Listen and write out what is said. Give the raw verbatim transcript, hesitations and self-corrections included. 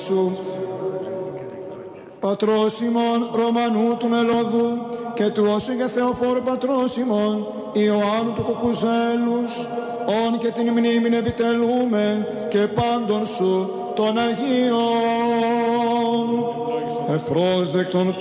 σου. Πατρός ημών Ρωμανού του Μελώδου και του όσου για Θεοφόρου πατρός ημών Ιωάννου του Κουκουζέλους, όν και την μνήμην επιτελούμε και πάντων σου των Αγίων ευπρόσδεκτον